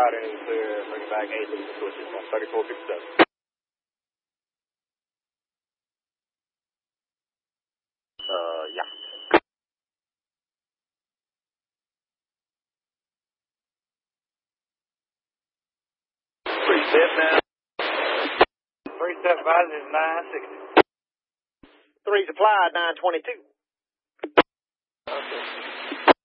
Roger, and clear, bring back 8 to the switches, 3457. Yeah. 375 is 960. 3 supply, 922. Okay.